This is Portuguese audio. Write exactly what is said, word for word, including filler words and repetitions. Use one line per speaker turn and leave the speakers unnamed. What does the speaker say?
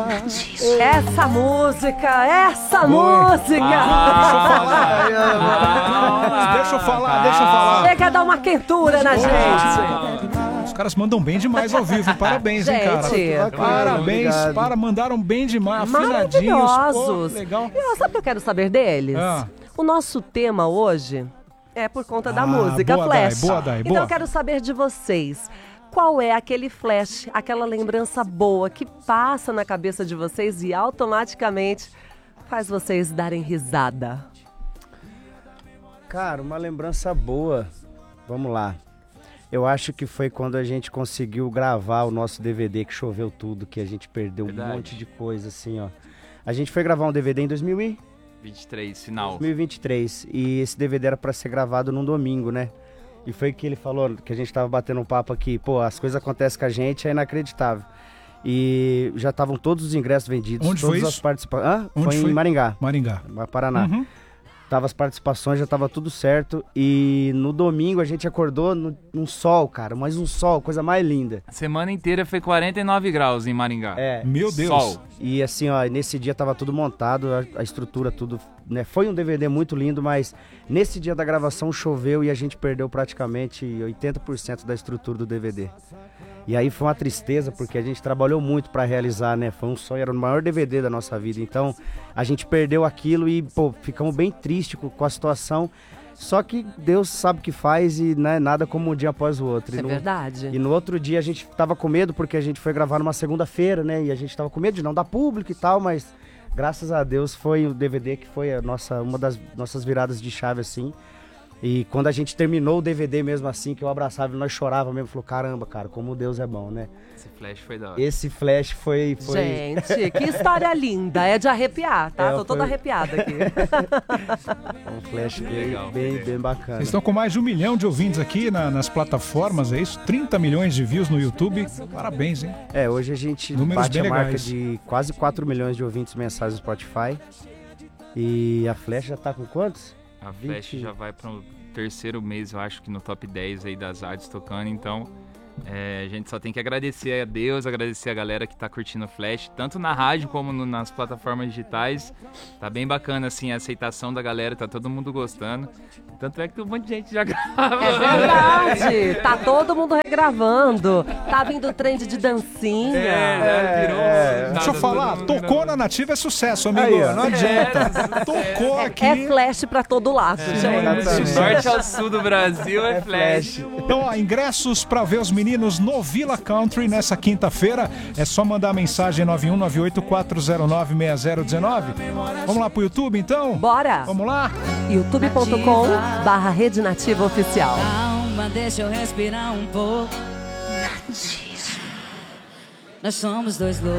Essa música, essa música!
Ah, ah, deixa eu falar, ah, deixa eu falar.
Chega a dar uma quentura na gente.
Os caras mandam bem demais ao vivo. Parabéns, hein, cara?
Gente.
Parabéns, para, mandaram bem demais, afinadinhos.
Maravilhosos.
Pô, legal.
E sabe o que eu quero saber deles?
Ah.
O nosso tema hoje é por conta da
Ah,
música
boa,
Flash.
Dai, boa, Dai,
então
boa.
eu quero saber de vocês. Qual é aquele flash, aquela lembrança boa que passa na cabeça de vocês e automaticamente faz vocês darem risada?
Cara, uma lembrança boa. Vamos lá. Eu acho que foi quando a gente conseguiu gravar o nosso D V D, que choveu tudo, que a gente perdeu
Verdade.
um monte de coisa, assim, ó. A gente foi gravar um D V D em dois mil e
vinte e três, final.
dois mil e vinte e três. E esse D V D era pra ser gravado num domingo, né? E foi que ele falou, que a gente tava batendo um papo aqui, pô, as coisas acontecem com a gente, é inacreditável. E já estavam todos os ingressos vendidos.
Onde
todas
foi
as
isso?
participa... Hã?
Onde
foi,
foi?
em Maringá,
Maringá.
Paraná.
Uhum.
Tava as participações, já tava tudo certo. E no domingo a gente acordou no, num sol, cara. Mas um sol, coisa mais linda.
A semana inteira foi quarenta e nove graus em Maringá.
É.
Meu Deus.
Sol.
E assim, ó, nesse dia tava tudo montado, a, a estrutura, tudo, né? Foi um D V D muito lindo, mas nesse dia da gravação choveu e a gente perdeu praticamente oitenta por cento da estrutura do D V D. E aí foi uma tristeza, porque a gente trabalhou muito pra realizar, né? Foi um sonho, era o maior D V D da nossa vida. Então, a gente perdeu aquilo e, pô, ficamos bem tristes com, com a situação. Só que Deus sabe o que faz e, né, nada como um dia após o outro.
Isso é
no,
verdade.
E no outro dia a gente tava com medo, porque a gente foi gravar numa segunda-feira, né? E a gente tava com medo de não dar público e tal, mas graças a Deus foi o D V D que foi a nossa, uma das nossas viradas de chave, assim. E quando a gente terminou o D V D mesmo assim, que eu abraçava, nós chorava mesmo, falou, caramba, cara, como Deus é bom, né?
Esse flash foi da hora.
Esse flash foi... foi...
Gente, que história linda. É de arrepiar, tá?
É,
Tô toda
foi-
arrepiada aqui.
um flash bem,
Legal,
bem,
legal.
bem bacana.
Vocês estão com mais de um milhão de ouvintes aqui na- nas plataformas, é isso? trinta milhões de views no YouTube. Parabéns, hein?
É, hoje a gente
Números
bate a
bem
marca
legais.
de quase quatro milhões de ouvintes mensais no Spotify. E a Flash já tá com quantos?
A Flash
vinte.
já vai pro terceiro mês, eu acho que no top dez aí das artes tocando, então é, a gente só tem que agradecer a Deus, agradecer a galera que tá curtindo o Flash, tanto na rádio como no- nas plataformas digitais. Tá bem bacana, assim, a aceitação da galera, tá todo mundo gostando. Tanto é que tem um monte de gente já grava.
É verdade. Tá todo mundo regravando. Tá vindo trend de dancinha.
É, já virou.
É,
Tá
Deixa eu
todo
falar,
mundo
tocou
gravando.
na Nativa é sucesso, amigo.
Aí, ó.
Não adianta. Tocou aqui.
É flash pra todo lado, gente.
exatamente.
Do norte ao sul do Brasil é,
É
Flash.
Flash.
Então, ó, ingressos para ver os meninos no Villa Country nessa quinta-feira. É só mandar mensagem nove um nove oito quatro zero nove seis zero um nove. Vamos lá pro YouTube, então?
Bora!
Vamos lá?
youtube ponto com barra Rede Nativa Oficial.
Calma, deixa eu respirar um pouco. Nós somos dois loucos.